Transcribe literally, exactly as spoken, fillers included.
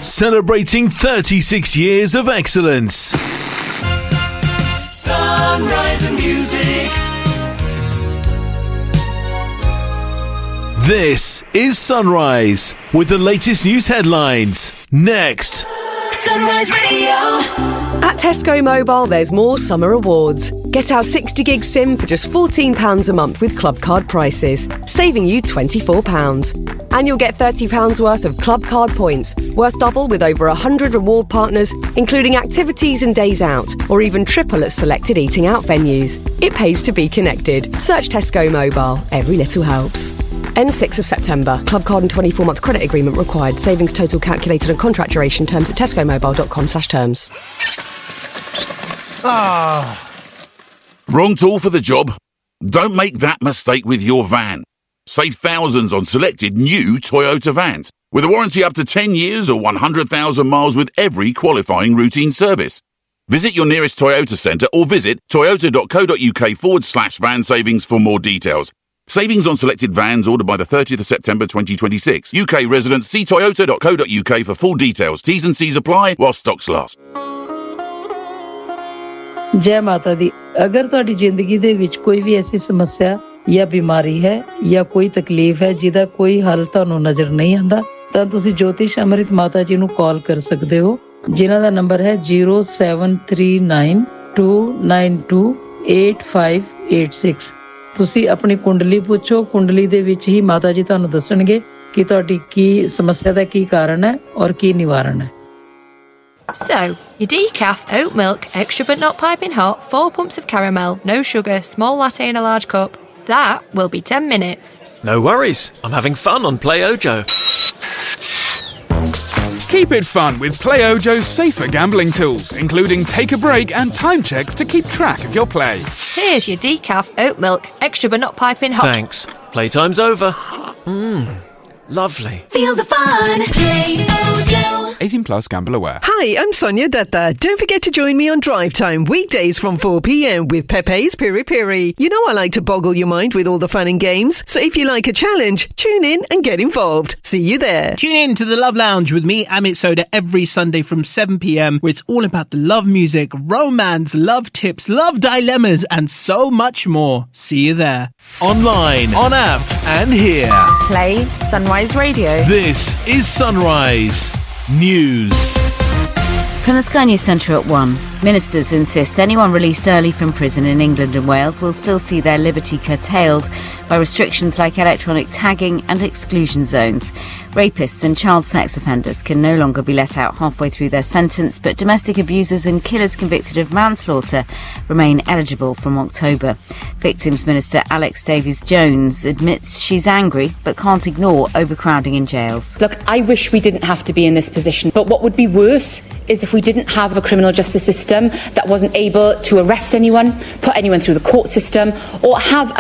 Celebrating thirty-six years of excellence. Sunrise and music. This is Sunrise with the latest news headlines. Next. Sunrise Radio. At Tesco Mobile, there's more summer awards. Get our sixty gig SIM for just fourteen pounds a month with Club Card prices, saving you twenty-four pounds. And you'll get thirty pounds worth of Club Card points, worth double with over one hundred reward partners, including activities and days out, or even triple at selected eating out venues. It pays to be connected. Search Tesco Mobile. Every little helps. End sixth of September. Club Card and twenty-four month credit agreement required. Savings total calculated and contract duration terms at tescomobile.com slash terms. Ah. Wrong tool for the job? Don't make that mistake with your van. Save thousands on selected new Toyota vans with a warranty up to ten years or one hundred thousand miles with every qualifying routine service. Visit your nearest Toyota centre or visit toyota.co.uk forward slash van savings for more details. Savings on selected vans ordered by the thirtieth of September twenty twenty-six. U K residents, see toyota.co.uk for full details. T's and C's apply while stocks last. जय माता दी। अगर ਤੁਹਾਡੀ ਜ਼ਿੰਦਗੀ ਦੇ ਵਿੱਚ ਕੋਈ ਵੀ ਐਸੀ ਸਮੱਸਿਆ ਜਾਂ ਬਿਮਾਰੀ ਹੈ ਜਾਂ ਕੋਈ ਤਕਲੀਫ ਹੈ ਜਿਹਦਾ ਕੋਈ ਹੱਲ ਤੁਹਾਨੂੰ ਨਜ਼ਰ ਨਹੀਂ ਆਉਂਦਾ ਤਾਂ ਤੁਸੀਂ ਜੋਤਿਸ਼ ਅੰਮ੍ਰਿਤ ਮਾਤਾ ਜੀ ਨੂੰ ਕਾਲ ਕਰ ਸਕਦੇ ਹੋ ਜਿਨ੍ਹਾਂ ਦਾ ਨੰਬਰ ਹੈ zero seven three nine two nine two eight five eight six। ਤੁਸੀਂ ਆਪਣੀ ਕੁੰਡਲੀ ਪੁੱਛੋ, ਕੁੰਡਲੀ ਦੇ ਵਿੱਚ ਹੀ ਮਾਤਾ ਜੀ ਤੁਹਾਨੂੰ ਦੱਸਣਗੇ ਕਿ ਤੁਹਾਡੀ ਕੀ ਸਮੱਸਿਆ ਦਾ ਕੀ ਕਾਰਨ ਹੈ ਔਰ ਕੀ ਨਿਵਾਰਨ ਹੈ। So, your decaf, oat milk, extra but not piping hot, four pumps of caramel, no sugar, small latte in a large cup. That will be ten minutes. No worries, I'm having fun on Play Ojo. Keep it fun with Play Ojo's safer gambling tools, including take a break and time checks to keep track of your play. Here's your decaf, oat milk, extra but not piping hot. Thanks. Playtime's over. Mmm, lovely. Feel the fun. Play Ojo. eighteen plus, gamble aware. Hi, I'm Sonia Dutta. Don't forget to join me on Drive Time, weekdays from four p.m. with Pepe's Piri Piri. You know I like to boggle your mind with all the fun and games, so if you like a challenge, tune in and get involved. See you there. Tune in to the Love Lounge with me, Amit Soda, every Sunday from seven p.m, where it's all about the love music, romance, love tips, love dilemmas, and so much more. See you there. Online, on app, and here. Play Sunrise Radio. This is Sunrise News. From the Sky News Centre at one. Ministers insist anyone released early from prison in England and Wales will still see their liberty curtailed by restrictions like electronic tagging and exclusion zones. Rapists and child sex offenders can no longer be let out halfway through their sentence, but domestic abusers and killers convicted of manslaughter remain eligible from October. Victims Minister Alex Davies-Jones admits she's angry but can't ignore overcrowding in jails. Look, I wish we didn't have to be in this position, but what would be worse is if we didn't have a criminal justice system that wasn't able to arrest anyone, put anyone through the court system, or have a